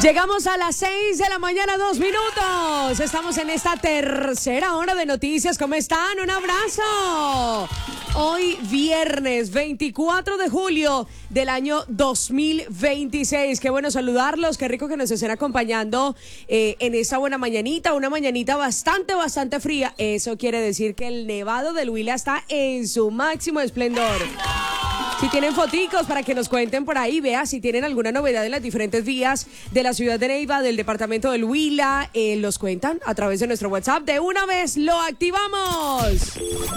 Llegamos a las 6 de la mañana, 2 minutos. Estamos en esta tercera hora de noticias. ¿Cómo están? Un abrazo. Hoy viernes 24 de julio del año 2026. Qué bueno saludarlos, qué rico que nos estén acompañando en esta buena mañanita, una mañanita bastante fría. Eso quiere decir que el Nevado del Huila está en su máximo esplendor. Si tienen foticos para que nos cuenten por ahí, vea si tienen alguna novedad en las diferentes vías de la ciudad de Neiva, del departamento del Huila, los cuentan a través de nuestro WhatsApp. De una vez lo activamos.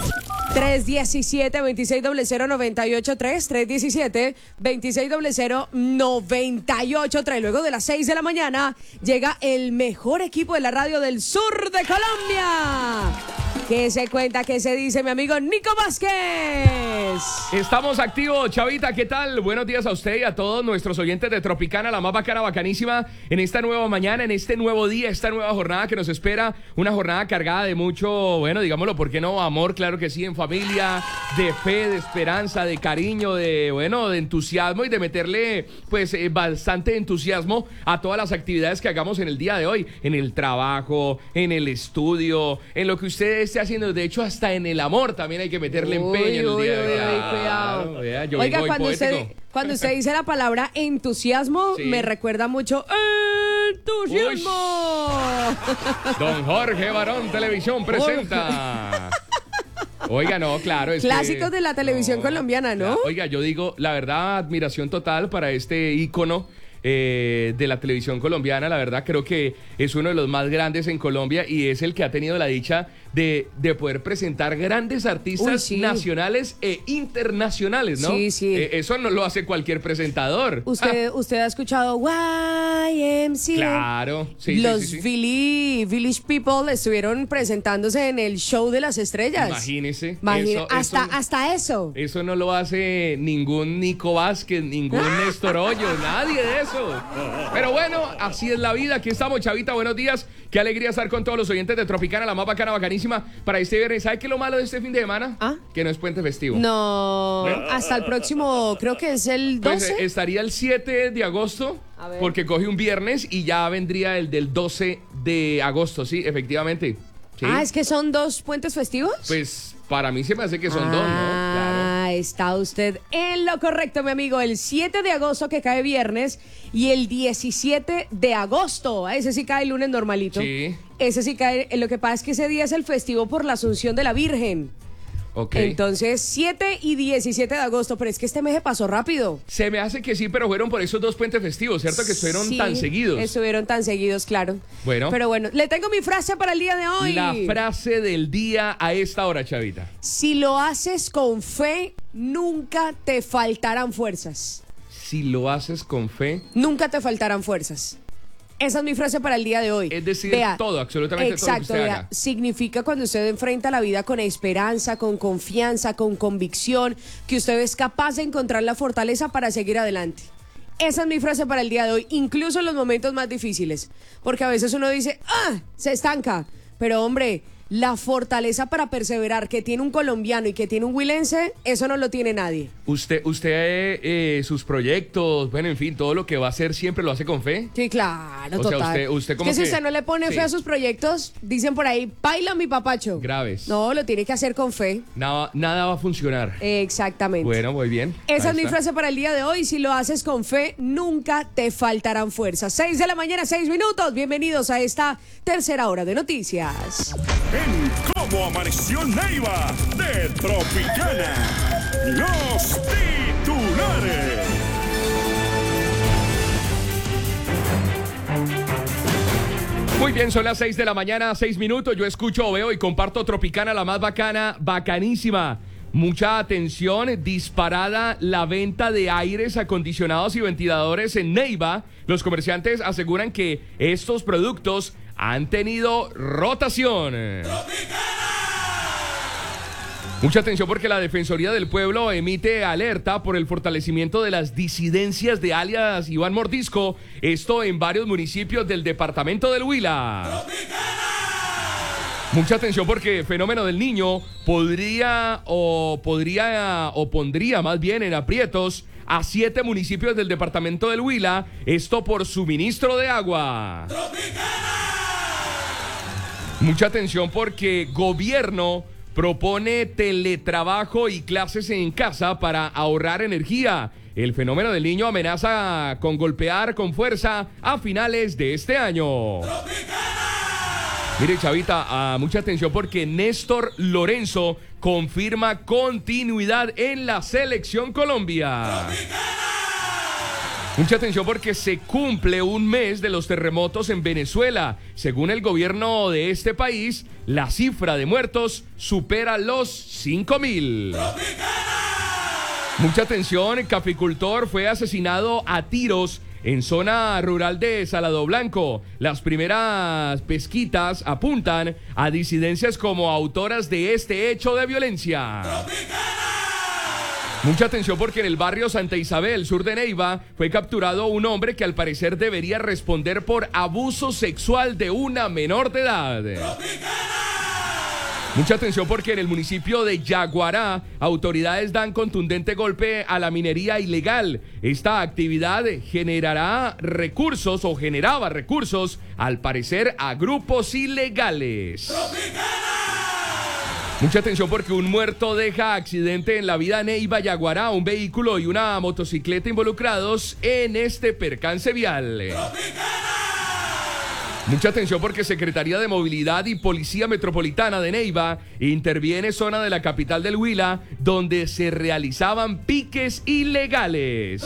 317-2600-983, 317-2600-983. Luego de las 6 de la mañana llega el mejor equipo de la radio del sur de Colombia. ¿Qué se cuenta? ¿Qué se dice, mi amigo Nico Vázquez? Estamos activos, Chavita, ¿qué tal? Buenos días a usted y a todos nuestros oyentes de Tropicana, la más bacana, bacanísima, en esta nueva mañana, en este nuevo día, esta nueva jornada que nos espera, una jornada cargada de mucho, bueno, digámoslo, ¿por qué no? Amor, claro que sí, en familia, de fe, de esperanza, de cariño, de, bueno, de entusiasmo y de meterle, pues, bastante entusiasmo a todas las actividades que hagamos en el día de hoy, en el trabajo, en el estudio, en lo que usted esté haciendo, de hecho, hasta en el amor también hay que meterle empeño en el día de hoy. Cuidado. Vea, yo Oiga, vengo cuando usted dice la palabra entusiasmo, sí, me recuerda mucho entusiasmo. Don Jorge Barón Televisión presenta. Oiga, no, claro. Clásicos de la televisión colombiana, ¿no? Oiga, yo digo, la verdad, admiración total para este ícono de la televisión colombiana. La verdad, creo que es uno de los más grandes en Colombia y es el que ha tenido la dicha de poder presentar grandes artistas nacionales e internacionales, ¿no? Sí, sí. Eso no lo hace cualquier presentador. ¿Usted ha escuchado YMCA? Claro, sí. Los Village People estuvieron presentándose en el Show de las Estrellas. Imagínese. Hasta eso. Eso no lo hace ningún Nico Vázquez, ningún Néstor Hoyos, nadie de eso. Pero bueno, así es la vida. Aquí estamos, Chavita, buenos días. Qué alegría estar con todos los oyentes de Tropicana, la más bacana, bacanísima, para este viernes. ¿Sabe qué es lo malo de este fin de semana? Que no es puente festivo. No, hasta el próximo, creo que es el 12. Pues estaría el 7 de agosto, porque coge un viernes y ya vendría el del 12 de agosto, sí, efectivamente. ¿Sí? ¿Es que son dos puentes festivos? Pues para mí se me hace que son dos, ¿no? Claro. Está usted en lo correcto, mi amigo. El 7 de agosto que cae viernes y el 17 de agosto. Ese sí cae el lunes normalito. Sí. Ese sí cae. Lo que pasa es que ese día es el festivo por la Asunción de la Virgen. Okay. Entonces, 7 y 17 de agosto, pero es que este mes se pasó rápido. Se me hace que sí, pero fueron por esos dos puentes festivos, ¿cierto? Que estuvieron tan seguidos. Estuvieron tan seguidos, claro. Bueno. Pero bueno, le tengo mi frase para el día de hoy. La frase del día a esta hora, Chavita. Si lo haces con fe, nunca te faltarán fuerzas. Si lo haces con fe, nunca te faltarán fuerzas. Esa es mi frase para el día de hoy. Es decir, todo, absolutamente todo lo que usted haga. Significa cuando usted enfrenta la vida con esperanza, con confianza, con convicción, que usted es capaz de encontrar la fortaleza para seguir adelante. Esa es mi frase para el día de hoy, incluso en los momentos más difíciles. Porque a veces uno dice, se estanca. Pero hombre, la fortaleza para perseverar que tiene un colombiano y que tiene un huilense, eso no lo tiene nadie. Usted sus proyectos, bueno, en fin, todo lo que va a hacer siempre lo hace con fe. Sí, claro, o total. Sea, usted como que si usted no le pone fe a sus proyectos, dicen por ahí, baila mi papacho. Graves. No, lo tiene que hacer con fe. Nada va a funcionar. Exactamente. Bueno, muy bien. Esa es mi frase para el día de hoy. Si lo haces con fe, nunca te faltarán fuerzas. 6 de la mañana, 6 minutos. Bienvenidos a esta tercera hora de noticias. En Cómo Amaneció Neiva de Tropicana, los titulares. Muy bien, son las 6 de la mañana, 6 minutos. Yo escucho, veo y comparto Tropicana, la más bacana, bacanísima. Mucha atención, disparada la venta de aires acondicionados y ventiladores en Neiva. Los comerciantes aseguran que estos productos han tenido rotación. Mucha atención porque la Defensoría del Pueblo emite alerta por el fortalecimiento de las disidencias de alias Iván Mordisco, esto en varios municipios del departamento del Huila. Mucha atención porque fenómeno del niño pondría más bien en aprietos a 7 municipios del departamento del Huila, esto por suministro de agua. Mucha atención porque gobierno propone teletrabajo y clases en casa para ahorrar energía. El fenómeno del Niño amenaza con golpear con fuerza a finales de este año. Mire, Chavita, mucha atención porque Néstor Lorenzo confirma continuidad en la Selección Colombia. Mucha atención porque se cumple un mes de los terremotos en Venezuela. Según el gobierno de este país, la cifra de muertos supera los 5.000. Mucha atención, caficultor fue asesinado a tiros en zona rural de Salado Blanco. Las primeras pesquitas apuntan a disidencias como autoras de este hecho de violencia. Mucha atención porque en el barrio Santa Isabel, sur de Neiva, fue capturado un hombre que al parecer debería responder por abuso sexual de una menor de edad. Mucha atención porque en el municipio de Yaguará, autoridades dan contundente golpe a la minería ilegal. Esta actividad generaba recursos, al parecer, a grupos ilegales. Mucha atención porque un muerto deja accidente en la vía Neiva Yaguará, un vehículo y una motocicleta involucrados en este percance vial. Mucha atención porque Secretaría de Movilidad y Policía Metropolitana de Neiva interviene zona de la capital del Huila donde se realizaban piques ilegales.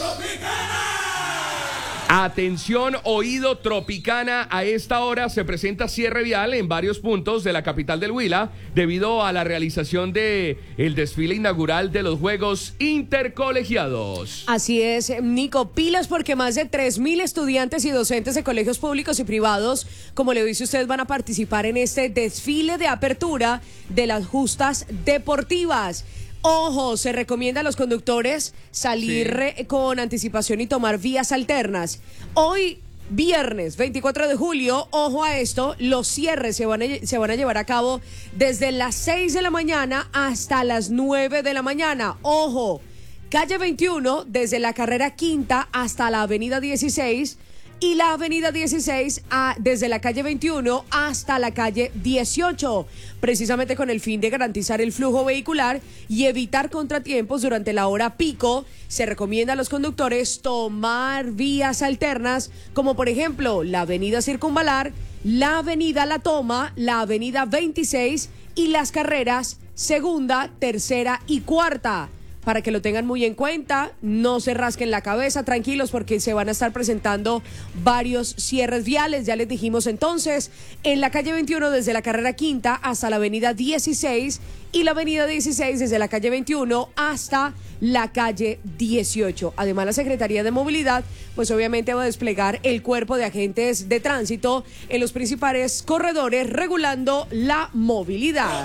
Atención, oído Tropicana, a esta hora se presenta cierre vial en varios puntos de la capital del Huila debido a la realización de el desfile inaugural de los Juegos Intercolegiados. Así es, Nico, pilas porque más de 3.000 estudiantes y docentes de colegios públicos y privados, como le dice usted, van a participar en este desfile de apertura de las justas deportivas. Ojo, se recomienda a los conductores salir con anticipación y tomar vías alternas. Hoy, viernes 24 de julio, ojo a esto, los cierres se van a llevar a cabo desde las 6 de la mañana hasta las 9 de la mañana. Ojo, calle 21 desde la carrera Quinta hasta la avenida 16 y la avenida 16 desde la calle 21 hasta la calle 18, precisamente con el fin de garantizar el flujo vehicular y evitar contratiempos durante la hora pico. Se recomienda a los conductores tomar vías alternas, como por ejemplo la avenida Circunvalar, la avenida La Toma, la avenida 26 y las carreras segunda, tercera y cuarta. Para que lo tengan muy en cuenta, no se rasquen la cabeza, tranquilos, porque se van a estar presentando varios cierres viales. Ya les dijimos entonces, en la calle 21 desde la carrera Quinta hasta la avenida 16 y la avenida 16 desde la calle 21 hasta la calle 18. Además, la Secretaría de Movilidad, pues obviamente va a desplegar el cuerpo de agentes de tránsito en los principales corredores regulando la movilidad.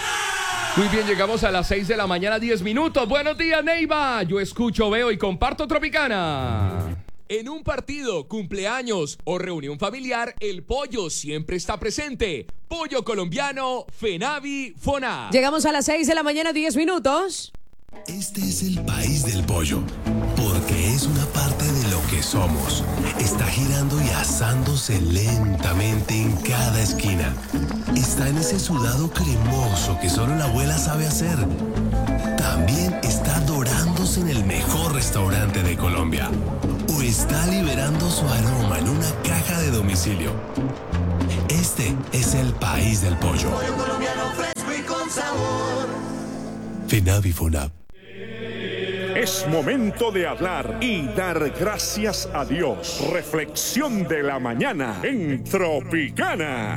Muy bien, llegamos a las 6 de la mañana, 10 minutos. Buenos días, Neiva. Yo escucho, veo y comparto Tropicana. En un partido, cumpleaños o reunión familiar, el pollo siempre está presente. Pollo colombiano, Fenavi Fona. Llegamos a las 6 de la mañana, 10 minutos. Este es el país del pollo, porque es una parte de lo que somos. Está girando y asándose lentamente en cada esquina. Está en ese sudado cremoso que solo la abuela sabe hacer. También está dorándose en el mejor restaurante de Colombia. O está liberando su aroma en una caja de domicilio. Este es el país del pollo. Pollo colombiano fresco y con sabor. Fenavi Fonab. Es momento de hablar y dar gracias a Dios. Reflexión de la mañana en Tropicana.